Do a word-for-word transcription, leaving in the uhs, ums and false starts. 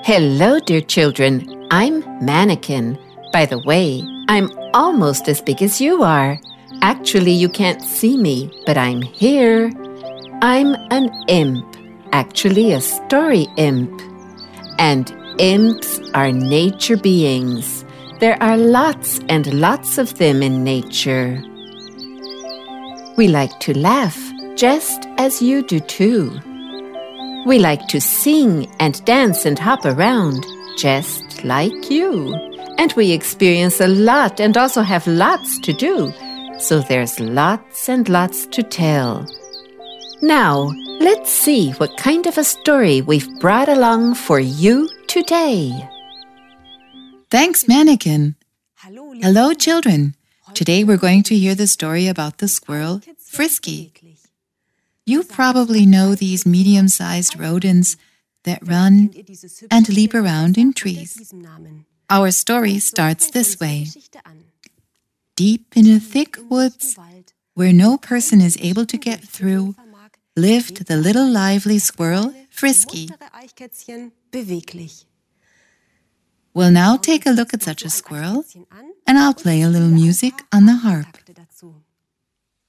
Hello, dear children. I'm Mannequin. By the way, I'm almost as big as you are. Actually, you can't see me, but I'm here. I'm an imp, actually a story imp. And imps are nature beings. There are lots and lots of them in nature. We like to laugh, just as you do too. We like to sing and dance and hop around, just like you. And we experience a lot and also have lots to do, so there's lots and lots to tell. Now, let's see what kind of a story we've brought along for you today. Thanks, Mannequin. Hello, children. Today we're going to hear the story about the squirrel, Frisky. You probably know these medium-sized rodents that run and leap around in trees. Our story starts this way. Deep in a thick woods, where no person is able to get through, lived the little lively squirrel, Frisky. We'll now take a look at such a squirrel, and I'll play a little music on the harp.